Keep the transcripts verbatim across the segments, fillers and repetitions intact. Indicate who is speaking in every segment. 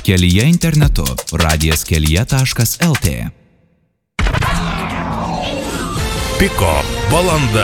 Speaker 1: Kelyje internetu radijas kelyje taškas lt.
Speaker 2: Piko valanda.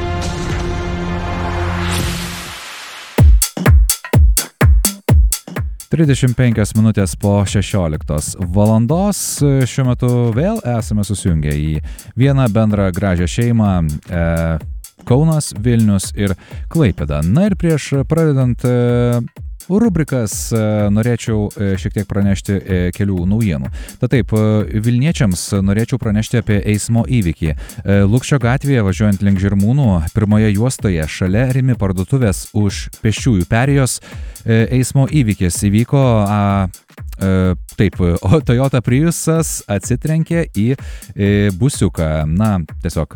Speaker 3: trisdešimt penkios minutės po šešioliktos valandos. Šiuo metu vėl esame susijungę į vieną bendrą gražią šeimą e, Kaunas, Vilnius ir Klaipėda. Na ir prieš pradedant e, rubrikas norėčiau šiek tiek pranešti kelių naujienų. Tad taip, Vilniečiams norėčiau pranešti apie eismo įvykį. Lukšio gatvėje važiuojant link Žirmūnų, pirmoje juostoje šalia Rimi parduotuvės už pėsčiųjų perėjos eismo įvykis įvyko. A, Taip, o Toyota Priusas atsitrenkė į busiuką. Na, tiesiog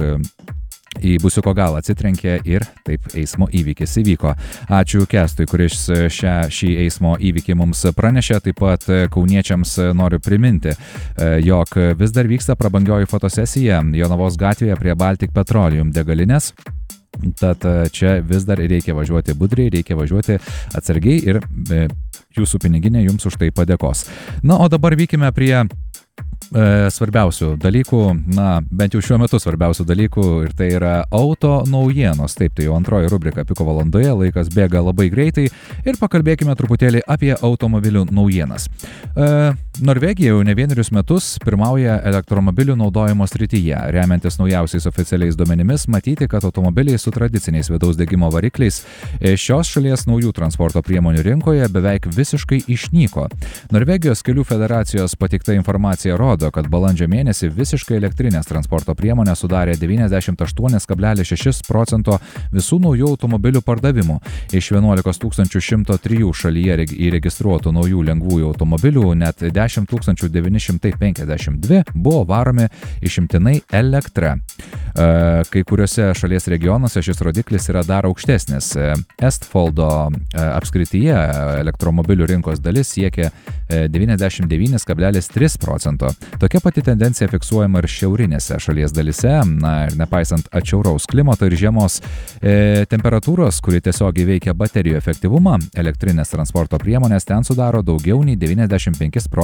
Speaker 3: į busiuko galą atsitrenkė ir taip eismo įvykis įvyko. Ačiū Kestui, kuris šią, šį eismo įvykį mums pranešė. Taip pat kauniečiams noriu priminti, jog vis dar vyksta prabangioji fotosesija Jonavos gatvėje prie Baltic Petroleum degalinės. Tad čia vis dar reikia važiuoti budriai, reikia važiuoti atsargiai ir jūsų piniginė jums už tai padėkos. Na, o dabar vykime prie E, svarbiausių dalykų, na, bent jau šiuo metu svarbiausių dalykų, ir tai yra auto naujienos. Taip, tai jau antroji rubrika Piko valandoje, laikas bėga labai greitai ir pakalbėkime truputėlį apie automobilių naujienas. E, Norvegija jau ne vienerius metus pirmauja elektromobilių naudojimo srityje. Remiantis naujausiais oficialiais duomenimis, matyti, kad automobiliai su tradiciniais vidaus degimo varikliais šios šalies naujų transporto priemonių rinkoje beveik visiškai išnyko. Norvegijos kelių federacijos pateikta informacija rodo, kad balandžio mėnesį visiškai elektrinės transporto priemonės sudarė devyniasdešimt aštuoni kablelis šeši procento visų naujų automobilių pardavimų. Iš vienuolikos tūkstančių šimto trijų šalyje įregistruotų naujų lengvųjų automobilių net dešimt tūkstančių devyni šimtai penkiasdešimt du buvo varomi išimtinai elektra. Kai kuriuose šalies regionuose šis rodiklis yra dar aukštesnis. Estfoldo apskrityje elektromobilių rinkos dalis siekia devyniasdešimt devyni kablelis trys procento. Tokia pati tendencija fiksuojama ir šiaurinėse šalies dalyse. Na ir nepaisant atšiauraus klimato ir žiemos e, temperatūros, kuri tiesiogiai veikia baterijų efektyvumą, elektrinės transporto priemonės ten sudaro daugiau nei devyniasdešimt penkis procentus